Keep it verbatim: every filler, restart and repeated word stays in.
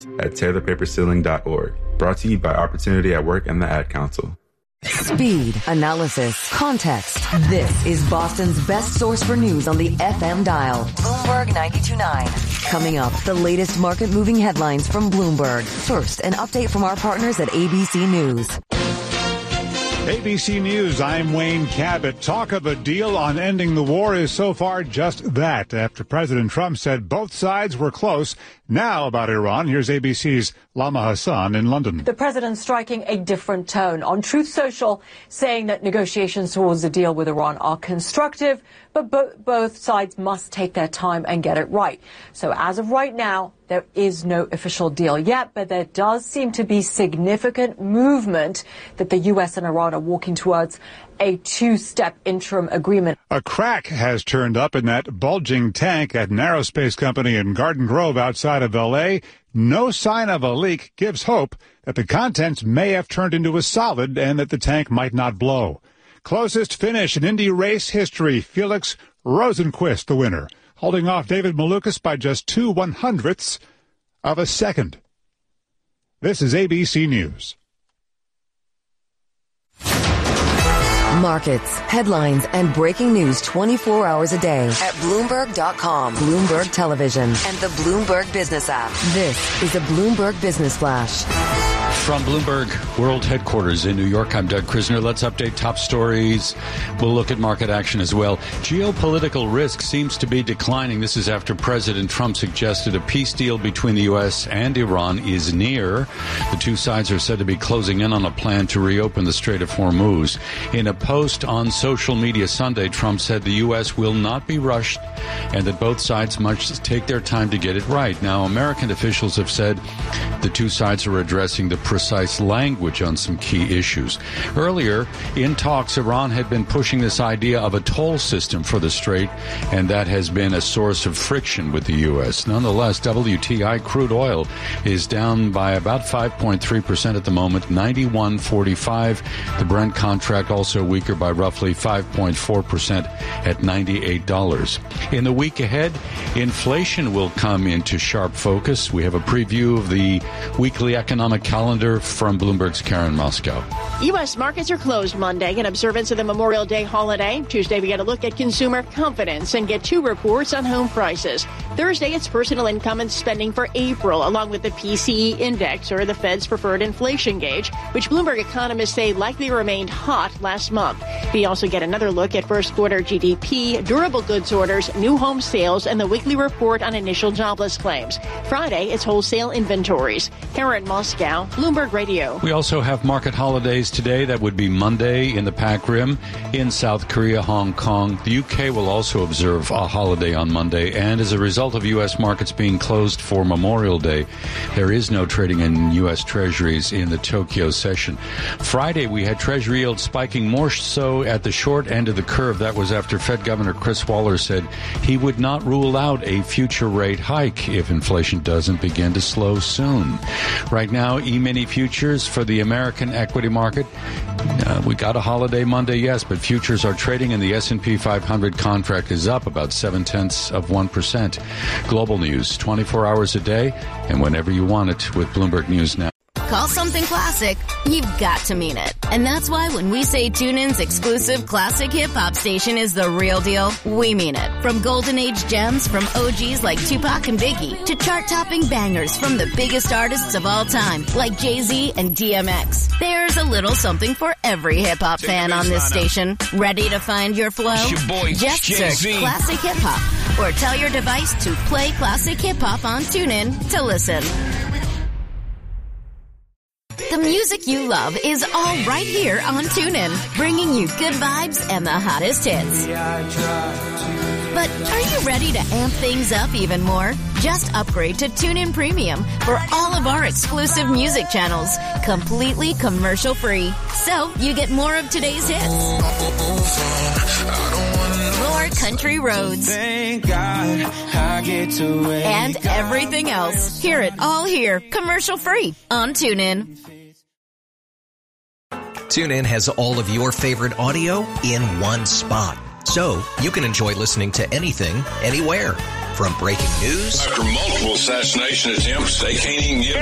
at tear the paper ceiling dot org. Brought to you by Opportunity at Work and the Ad Council. Speed, analysis, context. This is Boston's best source for news on the F M dial. Bloomberg ninety-two point nine. Coming up, the latest market-moving headlines from Bloomberg. First, an update from our partners at A B C News. A B C News, I'm Wayne Cabot. Talk of a deal on ending the war is so far just that. After President Trump said both sides were close. Now about Iran, here's A B C's Lama Hassan in London. The president striking a different tone on Truth Social, saying that negotiations towards a deal with Iran are constructive, but bo- both sides must take their time and get it right. So as of right now, there is no official deal yet, but there does seem to be significant movement that the U S and Iran are walking towards a two-step interim agreement. A crack has turned up in that bulging tank at an aerospace company in Garden Grove outside of L A. No sign of a leak gives hope that the contents may have turned into a solid and that the tank might not blow. Closest finish in Indy race history, Felix Rosenqvist the winner, holding off David Malukas by just two one-hundredths of a second. This is A B C News. Markets, headlines, and breaking news twenty-four hours a day at Bloomberg dot com, Bloomberg Television, and the Bloomberg Business app. This is a Bloomberg Business Flash. From Bloomberg World Headquarters in New York, I'm Doug Krisner. Let's update top stories. We'll look at market action as well. Geopolitical risk seems to be declining. This is after President Trump suggested a peace deal between the U S and Iran is near. The two sides are said to be closing in on a plan to reopen the Strait of Hormuz. In a post on social media Sunday, Trump said the U S will not be rushed and that both sides must take their time to get it right. Now, American officials have said the two sides are addressing the precise language on some key issues. Earlier, in talks, Iran had been pushing this idea of a toll system for the strait, and that has been a source of friction with the U S. Nonetheless, W T I crude oil is down by about five point three percent at the moment, ninety-one forty-five. The Brent contract also weaker by roughly five point four percent at ninety-eight dollars. In the week ahead, inflation will come into sharp focus. We have a preview of the weekly economic calendar from Bloomberg's Karen Moscow. U S markets are closed Monday in observance of the Memorial Day holiday. Tuesday, we get a look at consumer confidence and get two reports on home prices. Thursday, it's personal income and spending for April, along with the P C E index, or the Fed's preferred inflation gauge, which Bloomberg economists say likely remained hot last month. We also get another look at first quarter G D P, durable goods orders, new home sales, and the weekly report on initial jobless claims. Friday, it's wholesale inventories. Karen Moscow, Bloomberg Radio. We also have market holidays today. That would be Monday in the Pac Rim, in South Korea, Hong Kong. The U K will also observe a holiday on Monday, and as a result of U S markets being closed for Memorial Day, there is no trading in U S Treasuries in the Tokyo session. Friday, we had Treasury yields spiking more so at the short end of the curve. That was after Fed Governor Chris Waller said he would not rule out a future rate hike if inflation doesn't begin to slow soon. Right now, E-mini futures for the American equity market. Uh, we got a holiday Monday, yes, but futures are trading and the S and P five hundred contract is up about seven-tenths of one percent. Global news, twenty-four hours a day and whenever you want it with Bloomberg News Now. Call something classic, you've got to mean it. And that's why when we say TuneIn's exclusive classic hip-hop station is the real deal, we mean it. From golden age gems from O Gs like Tupac and Biggie to chart-topping bangers from the biggest artists of all time like Jay-Z and D M X. There's a little something for every hip-hop fan on this station. Ready to find your flow? Your boy, Just Jay-Z. search Classic Hip-Hop or tell your device to play Classic Hip-Hop on TuneIn to listen. The music you love is all right here on TuneIn, bringing you good vibes and the hottest hits. But are you ready to amp things up even more? Just upgrade to TuneIn Premium for all of our exclusive music channels, completely commercial-free. So you get more of today's hits, more country roads, Thank God I get to wake and everything else. Hear it all here, commercial-free on TuneIn. TuneIn has all of your favorite audio in one spot. So you can enjoy listening to anything, anywhere. From breaking news. After multiple assassination attempts, they can't even get